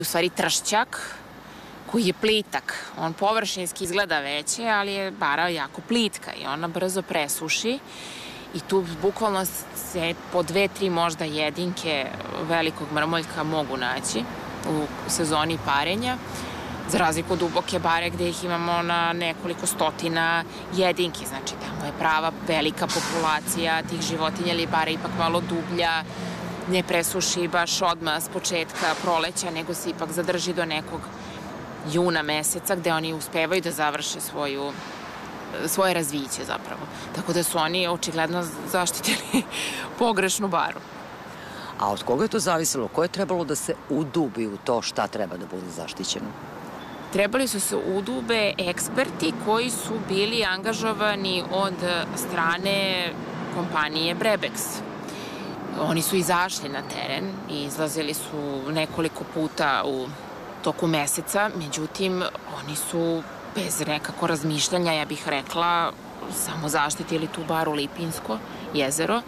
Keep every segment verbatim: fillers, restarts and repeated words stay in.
U stvari tršćak koji je plitak. On površinski izgleda veće, ali je bara jako plitka i ona brzo presuši i tu bukvalno se po dve, tri možda jedinke velikog mrmoljka mogu naći u sezoni parenja, za razliku od duboke bare gde ih imamo na nekoliko stotina jedinki. Znači, tamo je prava velika populacija tih životinja, ali bara ipak malo dublja, ne presuši baš odmah s početka proleća, nego se ipak zadrži do nekog juna meseca gde oni uspevaju da završe svoju, svoje razviće zapravo. Tako da su oni očigledno zaštitili pogrešnu baru. A od koga je to zavisilo? Ko je trebalo da se udubi u to šta treba da bude zaštićeno? Trebali su se udube eksperti koji su bili angažovani od strane kompanije Brebex. Oni su izašli na teren i izlazili su nekoliko puta u toku meseca, međutim, oni su bez nekako razmišljanja, ja bih rekla, samo zaštitili tu baru Lipinsko jezero,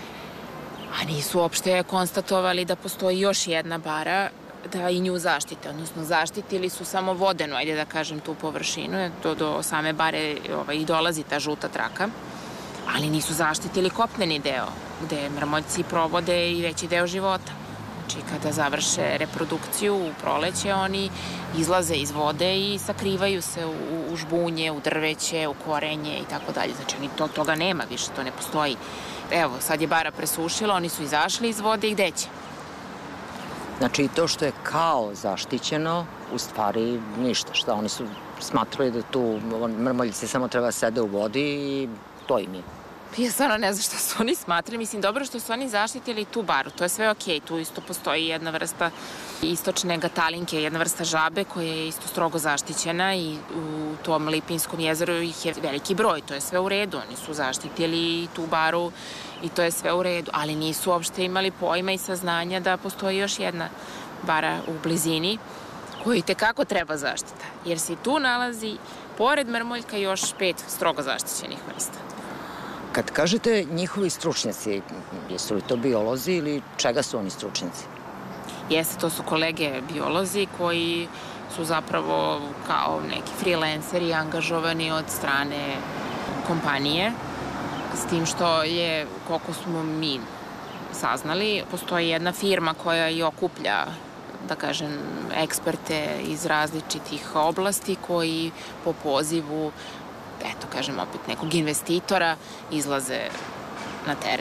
a nisu uopšte konstatovali da postoji još jedna bara da i nju zaštite, odnosno zaštitili su samo vodenu, ajde da kažem, tu površinu, do, do same bare ovaj, i dolazi ta žuta traka, ali nisu zaštitili kopneni deo, gde mrmoljci provode i veći deo života. Znači, kada završe reprodukciju u proleće, oni izlaze iz vode i sakrivaju se u, u žbunje, u drveće, u korenje i tako dalje. Znači, oni to, toga nema više, to ne postoji. Evo, sad je bara presušila, oni su izašli iz vode i gde će? Znači, i to što je kao zaštićeno, u stvari ništa. Šta, oni su smatrali da tu mrmoljice samo treba sede u vodi i to im je. Ja stvarno ne znam šta su oni smatrali. Mislim, dobro što su oni zaštitili tu baru. To je sve okej. Tu isto postoji jedna vrsta istočne gatalinke, jedna vrsta žabe koja je isto strogo zaštićena i u tom Lipinskom jezeru ih je veliki broj. To je sve u redu. Oni su zaštitili tu baru i to je sve u redu. Ali nisu uopšte imali pojma i saznanja da postoji još jedna bara u blizini koju tekako treba zaštita. Jer se tu nalazi, pored mrmoljka, još pet strogo zaštićenih vrsta. Kad kažete njihovi stručnjaci, jesu li to biolozi ili čega su oni stručnjaci? Jeste, to su kolege biolozi koji su zapravo kao neki freelanceri angažovani od strane kompanije, s tim što je, koliko smo mi saznali, postoji jedna firma koja i okuplja, da kažem, eksperte iz različitih oblasti koji po pozivu, eto, kažem opet, nekog investitora izlaze na teren.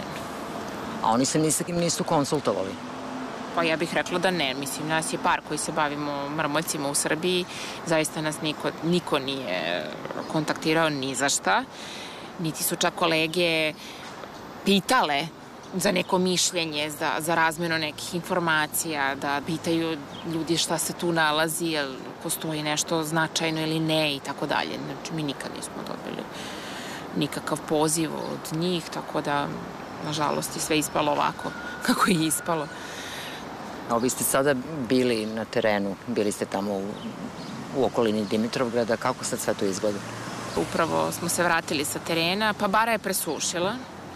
A oni se ni sa kim nisu konsultovali? Pa ja bih rekla da ne. Mislim, nas je par koji se bavimo mrmoljcima u Srbiji. Zaista nas niko, niko nije kontaktirao ni za šta. Niti su čak kolege pitale za neko mišljenje, za, za razmenu nekih informacija, da pitaju ljudi šta se tu nalazi, jel postoji nešto značajno ili ne i tako dalje. Znači, mi nikad nismo dobili nikakav poziv od njih, tako da, nažalost, je sve ispalo ovako kako je ispalo. A vi ste sada bili na terenu, bili ste tamo u, u okolini Dimitrovgrada, kako sad sve to izgleda? Upravo smo se vratili sa terena, pa bara je presušila.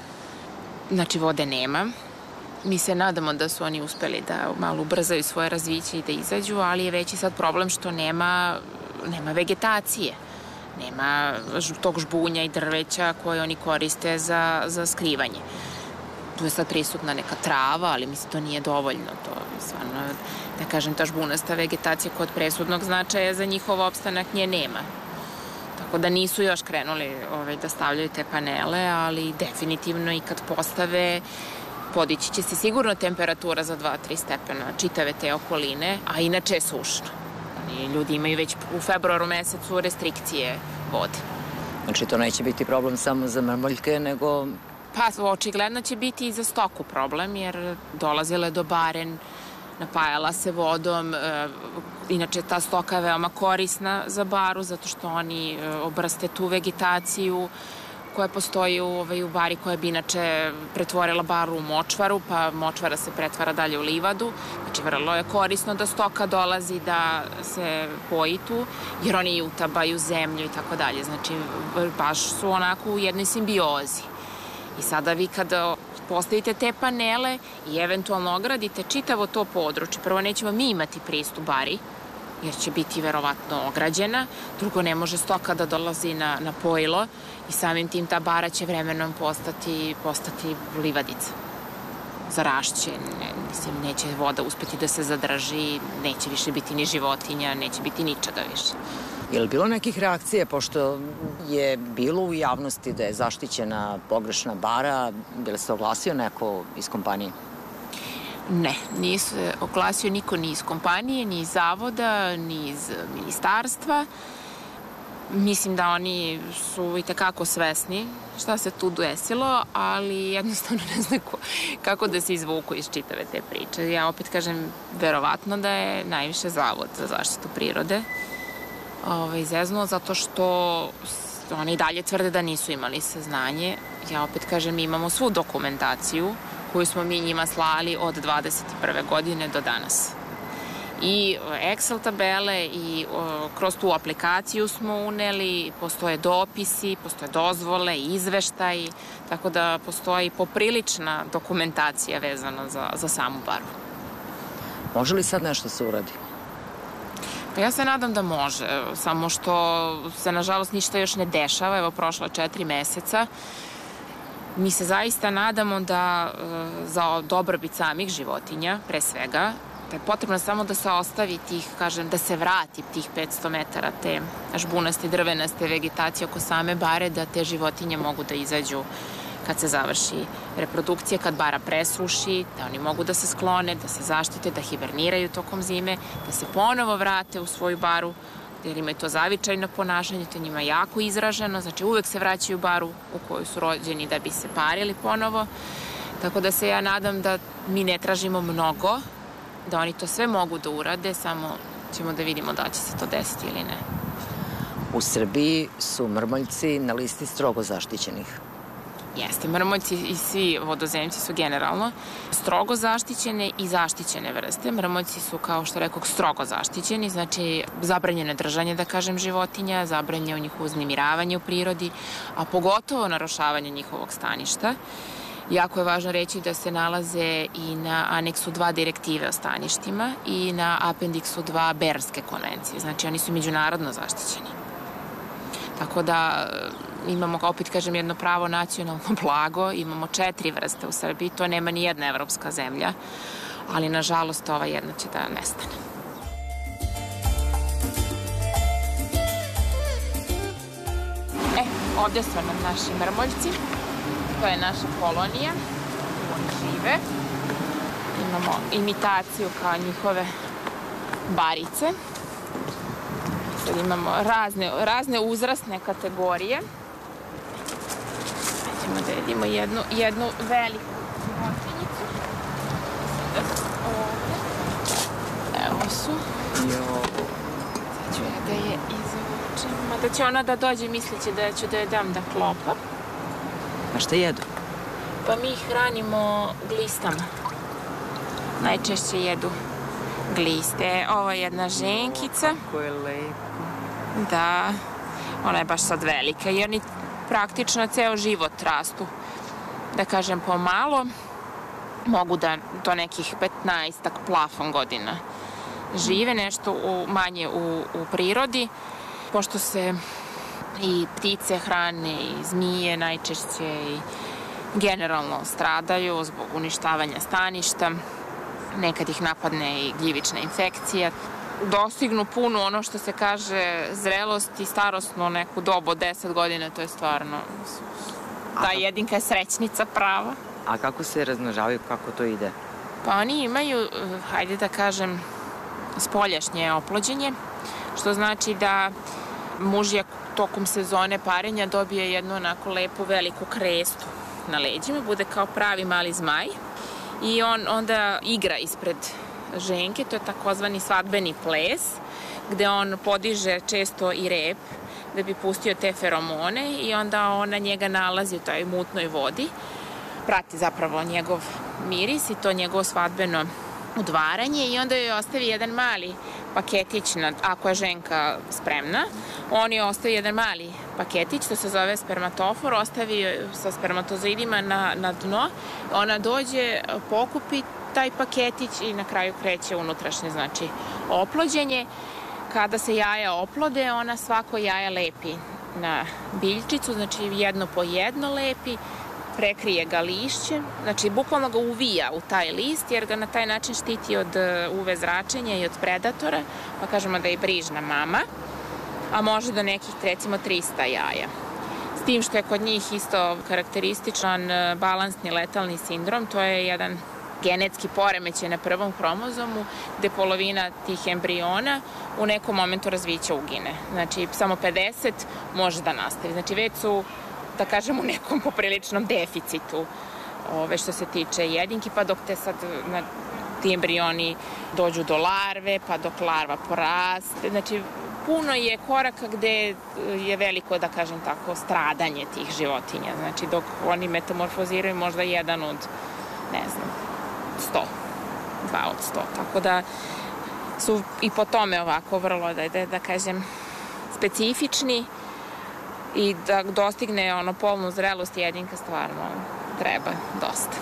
Znači, vode nema. Mi se nadamo da su oni uspeli da malo ubrzaju svoje razviće i da izađu, ali je veći sad problem što nema, nema vegetacije. Nema tog žbunja i drveća koje oni koriste za, za skrivanje. Tu je sad prisutna neka trava, ali mislim to nije dovoljno. To je stvarno, da kažem, ta žbunasta vegetacija kod presudnog značaja za njihov opstanak nje nema. Tako da nisu još krenuli ovaj, da stavljaju te panele, ali definitivno i kad postave, podići će se sigurno temperatura za dva do tri stepena čitave te okoline, a inače je sušno. I ljudi imaju već u februaru mesecu restrikcije vode. Znači to neće biti problem samo za mrmoljke, nego... Pa očigledno će biti i za stoku problem, jer dolazila je do baren, napajala se vodom, e, inače ta stoka je veoma korisna za baru, zato što oni e, obraste tu vegetaciju koja postoji u, ovaj, u bari, koja bi inače pretvorila baru u močvaru, pa močvara se pretvara dalje u livadu. Znači, vrlo je korisno da stoka dolazi da se poji tu, jer oni utabaju zemlju i tako dalje. Znači, baš su onako u jednoj simbiozi. I sada vi kada postavite te panele i eventualno ogradite čitavo to područje, prvo nećemo mi imati pristup bari, jer će biti verovatno ograđena, drugo ne može stoka da dolazi na, na pojilo i samim tim ta bara će vremenom postati, postati livadica. Zarašće, ne, mislim, neće voda uspeti da se zadrži, neće više biti ni životinja, neće biti ničega više. Je li bilo nekih reakcija, pošto je bilo u javnosti da je zaštićena pogrešna bara, bi li se oglasio neko iz kompanije? Ne, nije se oglasio niko ni iz kompanije, ni iz zavoda, ni iz ministarstva. Mislim da oni su i tekako svesni šta se tu desilo, ali jednostavno ne znam kako da se izvuku iz čitave te priče. Ja opet kažem, verovatno da je najviše Zavod za zaštitu prirode izeznuo zato što oni dalje tvrde da nisu imali saznanje. Ja opet kažem, imamo svu dokumentaciju koju smo mi njima slali od dvadeset prve godine do danas. I Excel tabele i o, kroz tu aplikaciju smo uneli, postoje dopisi, postoje dozvole, izveštaj, tako da postoji poprilična dokumentacija vezana za, za samu baru. Može li sad nešto se uradi? Pa ja se nadam da može, samo što se nažalost ništa još ne dešava, evo prošlo četiri meseca. Mi se zaista nadamo da za dobrobit samih životinja, pre svega, da je potrebno samo da se ostavi tih, kažem, da se vrati tih petsto metara te žbunaste, drvenaste vegetacije oko same bare, da te životinje mogu da izađu kad se završi reprodukcija, kad bara presuši, da oni mogu da se sklone, da se zaštite, da hiberniraju tokom zime, da se ponovo vrate u svoju baru, jer imaju to zavičajno ponašanje, to je njima jako izraženo, znači uvek se vraćaju u baru u kojoj su rođeni da bi se parili ponovo, tako da se ja nadam da mi ne tražimo mnogo, da oni to sve mogu da urade, samo ćemo da vidimo da će se to desiti ili ne. U Srbiji su mrmoljci na listi strogo zaštićenih. Jeste, mrmoljci i svi vodozemci su generalno strogo zaštićene i zaštićene vrste. Mrmoljci su, kao što rekao, strogo zaštićeni, znači zabranjeno držanje, da kažem, životinja, zabranjeno njihovo uznemiravanje u prirodi, a pogotovo narušavanje njihovog staništa. Jako je važno reći da se nalaze i na aneksu dva direktive o staništima i na apendiksu dva Bernske konvencije, znači oni su međunarodno zaštićeni. Tako da imamo, opet kažem, jedno pravo nacionalno blago, imamo četiri vrste u Srbiji, to nema ni jedna evropska zemlja, ali nažalost ova jedna će da nestane. E, ovde su nam naši mrmoljci, to je naša kolonija, oni žive, imamo imitaciju kao njihove barice. Sad imamo razne, razne uzrasne kategorije. Ćemo da vidimo jednu, jednu veliku životinjicu. Evo su. Sad ću ja da je izvučem. Mada će ona da dođe, misleći da ću da je dam da klopa. A šta jedu? Pa mi ih hranimo glistama. Najčešće jedu gliste. Ovo je jedna ženkica. Kako je lepo. Da, ona je baš sad velika i oni praktično ceo život rastu. Da kažem, pomalo mogu da do nekih petnaestak plafon godina žive, nešto u, manje u, u prirodi, pošto se i ptice hrane i zmije najčešće i generalno stradaju zbog uništavanja staništa. Nekad ih napadne i gljivična infekcija. Dostignu puno ono što se kaže zrelost i starosnu neku dobu od deset godina, to je stvarno, ta jedinka je srećnica prava. A kako se razmnožavaju, kako to ide? Pa oni imaju, hajde da kažem, spoljašnje oplođenje, što znači da mužjak tokom sezone parenja dobije jednu onako lepu veliku krestu na leđima, bude kao pravi mali zmaj i on onda igra ispred ženke, to je takozvani svadbeni ples, gde on podiže često i rep da bi pustio te feromone i onda ona njega nalazi u toj mutnoj vodi, prati zapravo njegov miris i to njegovo svadbeno udvaranje i onda joj ostavi jedan mali paketić, na, ako je ženka spremna, on je ostavi jedan mali paketić, to se zove spermatofor, ostavi sa spermatozoidima na, na dno, ona dođe, pokupi taj paketić i na kraju kreće unutrašnje, znači, oplođenje. Kada se jaja oplode, ona svako jaja lepi na biljčicu, znači jedno po jedno lepi, prekrije ga lišćem, znači bukvalno ga uvija u taj list jer ga na taj način štiti od U V zračenja i od predatora, pa kažemo da je brižna mama, a može do nekih recimo trista jaja. S tim što je kod njih isto karakterističan balansni letalni sindrom, to je jedan genetski poremećaj na prvom hromozomu gde polovina tih embriona u nekom momentu razvića ugine. Znači samo pedeset može da nastavi. Znači već su, da kažem, u nekom popriličnom deficitu ove, što se tiče jedinki, pa dok te sad na, ti embrioni dođu do larve, pa dok larva poraste. Znači puno je koraka gde je veliko, da kažem tako, stradanje tih životinja. Znači dok oni metamorfoziraju možda jedan od, ne znam, sto, dva od sto. Tako da su i po tome ovako vrlo, da, da, da kažem, specifični i da dostigne ono polnu zrelost jedinka stvarno treba dosta.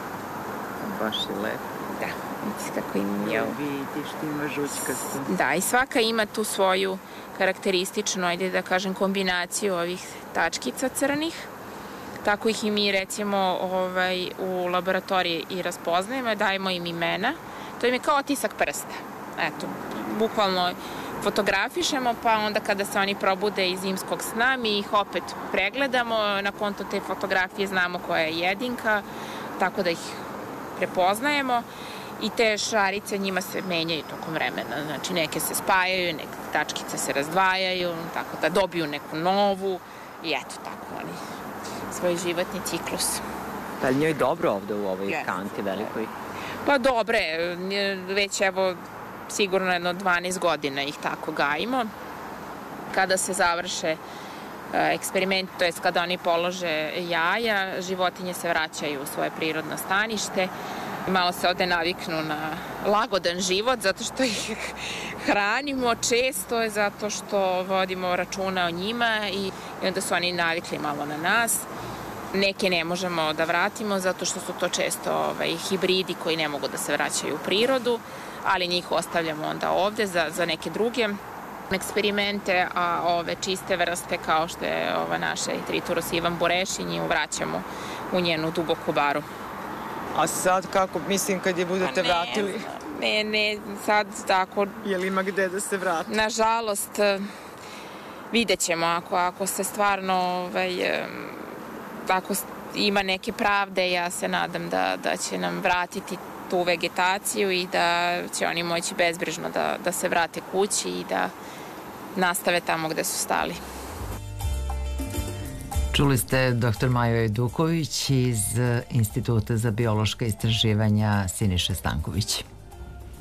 Baš je lepo. Da, vidiš kako im je. Vidiš, ti ima žućkasto. Da, i svaka ima tu svoju karakterističnu, ajde da kažem, kombinaciju ovih tačkica crnih. Tako ih i mi recimo ovaj, u laboratoriji i raspoznajemo, dajemo im imena. To im je kao otisak prsta. Eto, bukvalno fotografišemo, pa onda kada se oni probude iz zimskog sna, mi ih opet pregledamo, na konto te fotografije znamo koja je jedinka, tako da ih prepoznajemo i te šarice njima se menjaju tokom vremena. Znači neke se spajaju, neke tačkice se razdvajaju, tako da dobiju neku novu i eto tako oni svoj životni ciklus. Pa li njoj dobro ovde u ovoj Yes. kanti velikoj? Pa dobre, već evo sigurno jedno dvanaest godina ih tako gajimo. Kada se završe eksperiment, to jest kada oni polože jaja, životinje se vraćaju u svoje prirodno stanište. Malo se ovde naviknu na lagodan život, zato što ih hranimo često, zato što vodimo računa o njima i onda su oni navikli malo na nas. Neke ne možemo da vratimo, zato što su to često ovaj, hibridi koji ne mogu da se vraćaju u prirodu, ali njih ostavljamo onda ovde za, za neke druge eksperimente, a ove čiste vrste kao što je ova naša Triturus Ivan Burešinji vraćamo u njenu duboku baru. A sad kako, mislim, kad je budete Pa ne, vratili? Ne, ne, sad tako... Je li ima gde da se vrati? Nažalost, vidjet ćemo ako, ako se stvarno ovaj, ako ima neke pravde, ja se nadam da, da će nam vratiti tu vegetaciju i da će oni moći bezbrižno da, da se vrate kući i da nastave tamo gde su stali. Čuli ste doktor Maju Ajduković iz Instituta za biološka istraživanja Siniše Stanković.